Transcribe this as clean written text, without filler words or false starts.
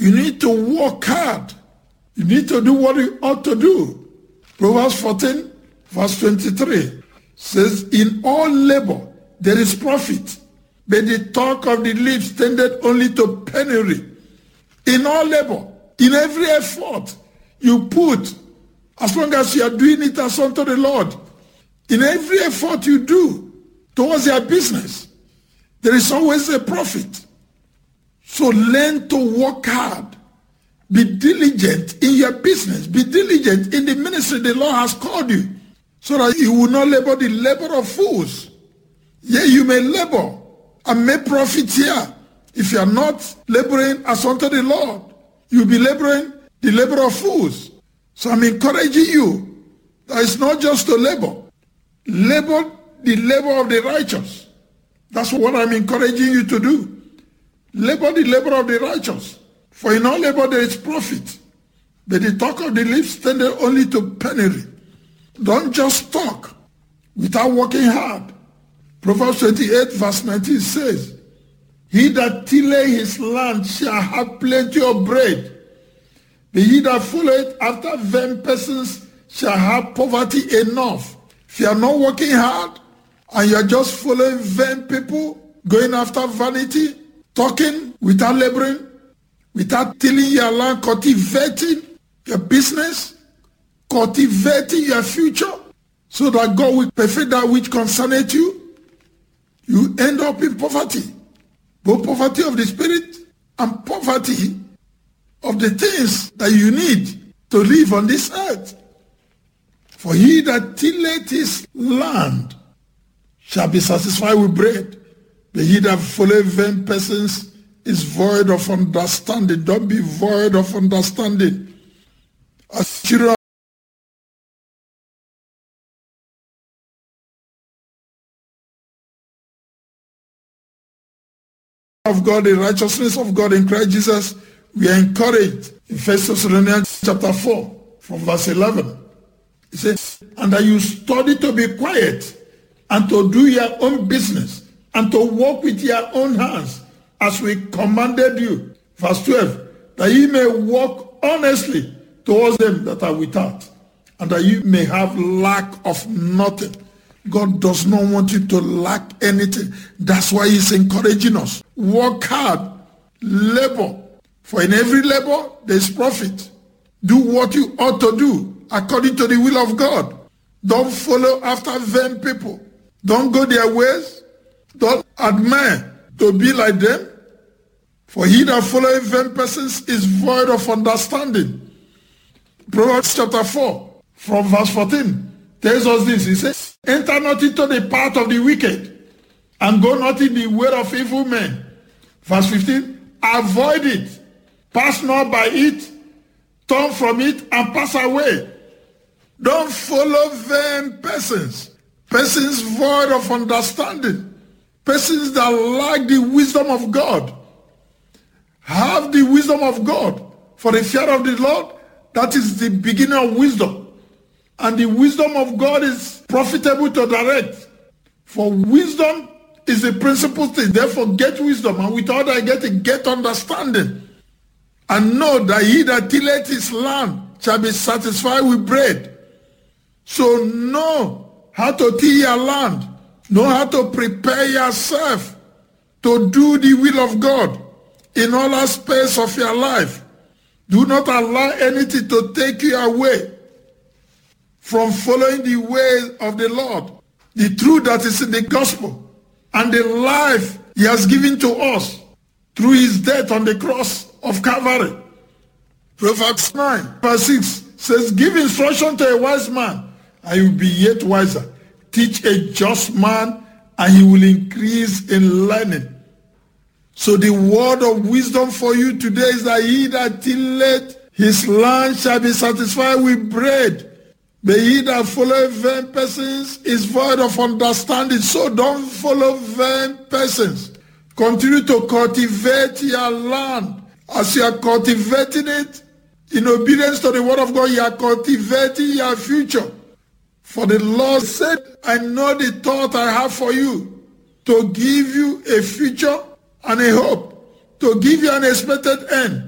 You need to work hard. You need to do what you ought to do. Proverbs 14, verse 23 says, in all labor there is profit, but the talk of the lips tended only to penury. In all labor, in every effort you put, as long as you are doing it as unto the Lord, in every effort you do towards your business, there is always a profit. So learn to work hard. Be diligent in your business. Be diligent in the ministry the Lord has called you, so that you will not labor the labor of fools. Yea, you may labor and make profit here. If you are not laboring as unto the Lord, you'll be laboring the labor of fools. So I'm encouraging you that it's not just to labor. Labor the labor of the righteous. That's what I'm encouraging you to do. Labor the labor of the righteous. For in all labor there is profit. But the talk of the lips tended only to penury. Don't just talk without working hard. Proverbs 28 verse 19 says, he that tilleth his land shall have plenty of bread, but he that followeth after vain persons shall have poverty enough. If you are not working hard and you are just following vain people, going after vanity, talking without laboring, without tilling your land, cultivating your business, cultivating your future, so that God will perfect that which concerneth you, you end up in poverty. Both poverty of the spirit and poverty of the things that you need to live on this earth. For he that tilleth his land shall be satisfied with bread, but he that followeth vain persons is void of understanding. Don't be void of understanding. As children of God, the righteousness of God in Christ Jesus, we are encouraged in 1 Thessalonians chapter 4 from verse 11. It says, and that you study to be quiet and to do your own business and to work with your own hands as we commanded you. Verse 12, that ye may walk honestly towards them that are without, and that you may have lack of nothing. God does not want you to lack anything. That's why he's encouraging us. Work hard, labor. For in every labor, there is profit. Do what you ought to do according to the will of God. Don't follow after vain people. Don't go their ways. Don't admire to be like them. For he that followeth vain persons is void of understanding. Proverbs chapter 4 from verse 14 tells us this. He says, enter not into the path of the wicked, and go not in the way of evil men. Verse 15, avoid it, pass not by it, turn from it and pass away. Don't follow vain persons, persons void of understanding, persons that lack the wisdom of God. Have the wisdom of God, for the fear of the Lord, that is the beginning of wisdom. And the wisdom of God is profitable to direct. For wisdom is the principal thing. Therefore, get wisdom. And with all that getting, get understanding. And know that he that tilleth his land shall be satisfied with bread. So know how to till your land. Know how to prepare yourself to do the will of God in all aspects of your life. Do not allow anything to take you away from following the way of the Lord, the truth that is in the gospel, and the life he has given to us through his death on the cross of Calvary. Proverbs 9 verse 6 says, give instruction to a wise man, and he will be yet wiser. Teach a just man, and he will increase in learning. So the word of wisdom for you today is that he that tilleth his land shall be satisfied with bread. But he that followeth vain persons is void of understanding. So don't follow vain persons. Continue to cultivate your land. As you are cultivating it, in obedience to the word of God, you are cultivating your future. For the Lord said, I know the thought I have for you, to give you a future and a hope, to give you an expected end.